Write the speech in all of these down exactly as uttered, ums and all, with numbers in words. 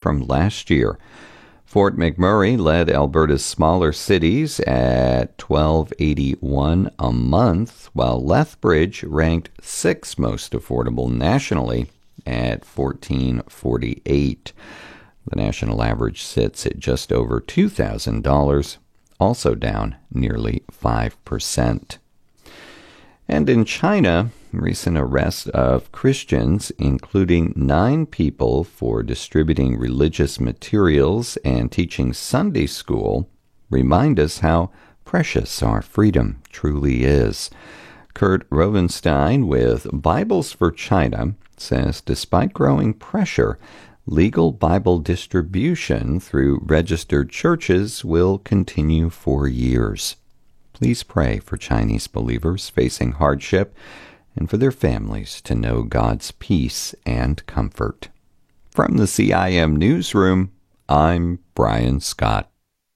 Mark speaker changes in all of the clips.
Speaker 1: from last year. Fort McMurray led Alberta's smaller cities at twelve eighty-one a month, while Lethbridge ranked sixth most affordable nationally at fourteen forty-eight. The national average sits at just over two thousand dollars, also down nearly five percent. And in China, recent arrest of Christians, including nine people for distributing religious materials and teaching Sunday school, remind us how precious our freedom truly is. Kurt Rovenstein with Bibles for China says despite growing pressure, legal Bible distribution through registered churches will continue for years. Please pray for Chinese believers facing hardship and for their families to know God's peace and comfort. From the C I M Newsroom, I'm Brian Scott.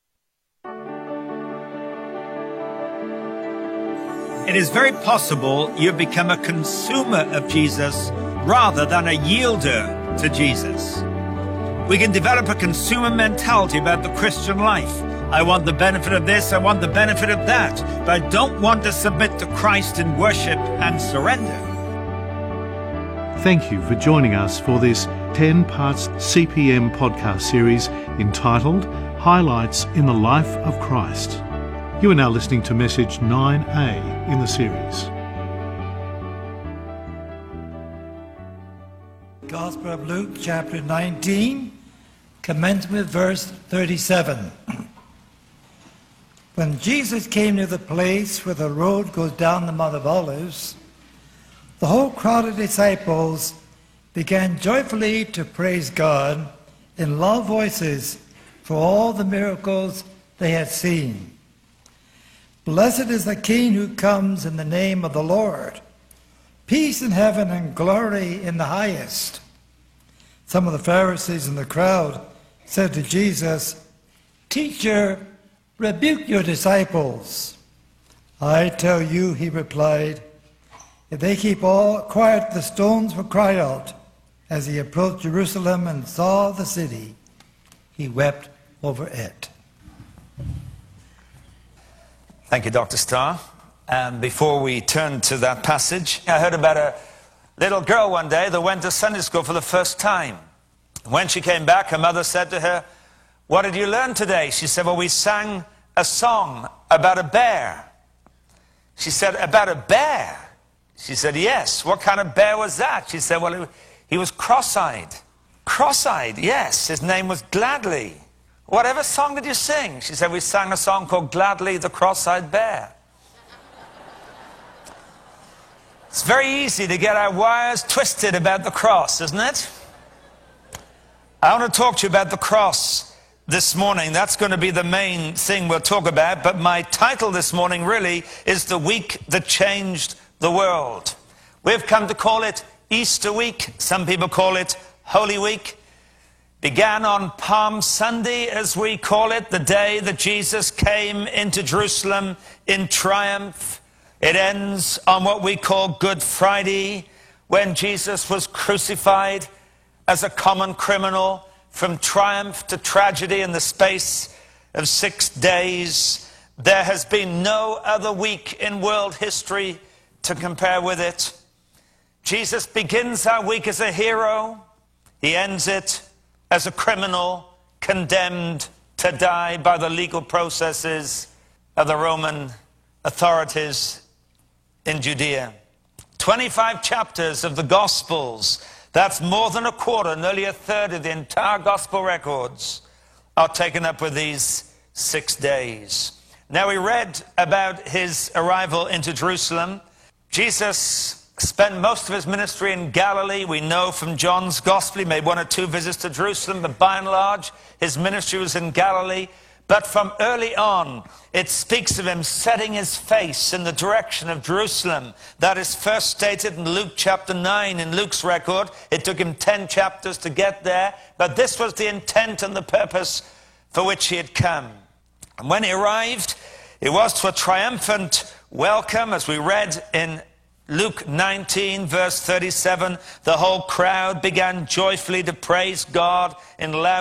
Speaker 2: It is very possible you've become a consumer of Jesus rather than a yielder to Jesus. We can develop a consumer mentality about the Christian life. I want the benefit of this, I want the benefit of that, but I don't want to submit to Christ in worship and surrender.
Speaker 3: Thank you for joining us for this ten parts C P M podcast series entitled Highlights in the Life of Christ. You are now listening to message nine A in the series.
Speaker 4: Gospel of Luke, chapter nineteen, commencing with verse thirty-seven. When Jesus came near the place where the road goes down the Mount of Olives, the whole crowd of disciples began joyfully to praise God in loud voices for all the miracles they had seen. Blessed is the King who comes in the name of the Lord. Peace in heaven and glory in the highest. Some of the Pharisees in the crowd said to Jesus, "Teacher, rebuke your disciples." "I tell you," he replied, "if they keep all quiet, the stones will cry out." As he approached Jerusalem and saw the city, he wept over it.
Speaker 2: Thank you, Doctor Starr. And before we turn to that passage, I heard about a little girl one day that went to Sunday school for the first time. When she came back, her mother said to her, "What did you learn today?" She said, "Well, we sang a song about a bear." She said, "About a bear?" She said, "Yes." "What kind of bear was that?" She said, "Well, he was cross-eyed." "Cross-eyed?" "Yes, his name was Gladly." "Whatever song did you sing?" She said, "We sang a song called Gladly the Cross-Eyed Bear." It's very easy to get our wires twisted about the cross, isn't it? I want to talk to you about the cross this morning. That's going to be the main thing we'll talk about. But my title this morning really is The Week That Changed the World. We've come to call it Easter Week. Some people call it Holy Week. Began on Palm Sunday, as we call it, the day that Jesus came into Jerusalem in triumph. It ends on what we call Good Friday, when Jesus was crucified as a common criminal from triumph to tragedy in the space of six days. There has been no other week in world history to compare with it. Jesus begins our week as a hero. He ends it as a criminal condemned to die by the legal processes of the Roman authorities in Judea. twenty-five chapters of the Gospels, that's more than a quarter, nearly a third of the entire Gospel records, are taken up with these six days. Now, we read about his arrival into Jerusalem. Jesus spent most of his ministry in Galilee. We know from John's Gospel he made one or two visits to Jerusalem, but by and large, his ministry was in Galilee. But from early on, it speaks of him setting his face in the direction of Jerusalem. That is first stated in Luke chapter nine in Luke's record. It took him ten chapters to get there, but this was the intent and the purpose for which he had come. And when he arrived, it was to a triumphant welcome, as we read in Luke nineteen, verse thirty-seven. The whole crowd began joyfully to praise God in loud